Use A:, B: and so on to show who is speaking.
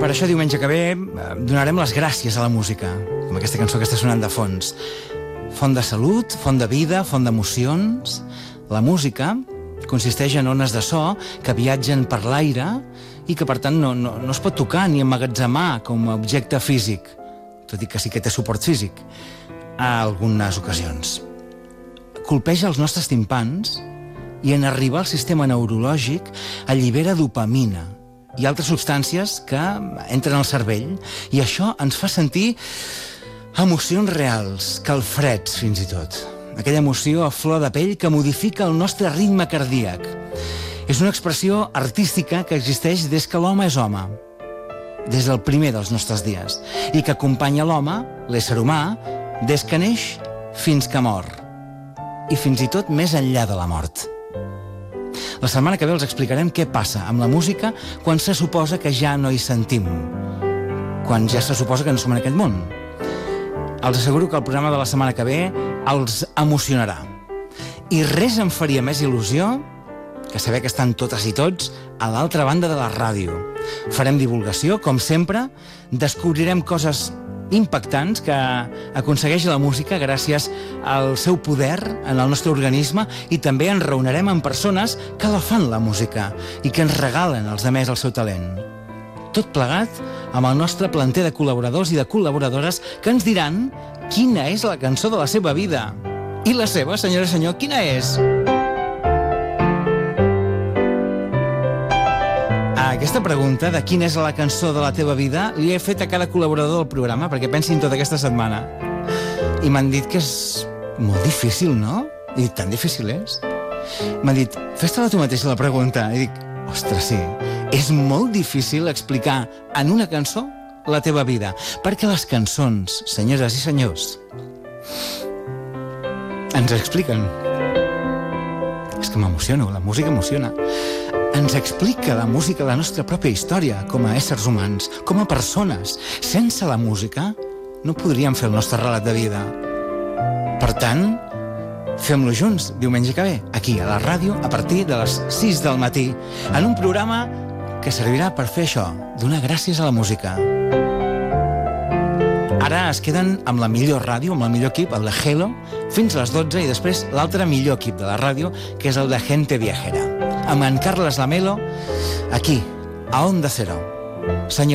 A: Per això, diumenge que ve, donarem les gràcies a la música, com aquesta cançó que està sonant de fons. Font de salut, font de vida, font d'emocions. La música consisteix en ones de so que viatgen per l'aire i que, per tant, no es pot tocar ni emmagatzemar com a objecte físic, tot i que sí que té suport físic, a algunes ocasions. Colpeja els nostres timpans i en arribar al sistema neurològic allibera dopamina i altres substàncies que entren al cervell, i això ens fa sentir emocions reals, calfreds fins i tot. Aquella emoció a flor de pell que modifica el nostre ritme cardíac. És una expressió artística que existeix des que l'home és home, des del primer dels nostres dies, i que acompanya l'home, l'ésser humà, des que neix fins que mor, i fins i tot més enllà de la mort. La setmana que ve els explicarem què passa amb la música quan se suposa que ja no hi sentim, quan ja se suposa que no som en aquest món. Els asseguro que el programa de la setmana que ve els emocionarà. I res em faria més il·lusió que saber que estan totes i tots a l'altra banda de la ràdio. Farem divulgació, com sempre, descobrirem coses impactants que aconsegueix la música gràcies al seu poder en el nostre organisme, i també ens reunirem amb persones que la fan, la música, i que ens regalen als altres el seu talent. Tot plegat amb el nostre planter de col·laboradors i de col·laboradores que ens diran quina és la cançó de la seva vida. I la seva, senyora i senyor, quina és? Aquesta pregunta de quina és la cançó de la teva vida li he fet a cada col·laborador del programa perquè pensin tota aquesta setmana. I m'han dit que és molt difícil, no? I tan difícil és. M'han dit, fes-te-la tu mateixa la pregunta. I dic, ostres, sí, és molt difícil explicar en una cançó la teva vida, perquè les cançons, senyores i senyors, ens expliquen. És que m'emociono, la música emociona. Ens explica la música la nostra pròpia història com a éssers humans, com a persones. Sense la música no podríem fer el nostre relat de vida. Per tant, fem-lo junts diumenge que ve, aquí a la ràdio, a partir de les 6 del matí, en un programa que servirà per fer això, donar gràcies a la música. Ara es queden amb la millor ràdio, amb el millor equip, el de Hello, fins a les 12, i després l'altre millor equip de la ràdio, que és el de Gente Viajera, amb en Carles Lamelo, aquí, a Onda Cero. Senyor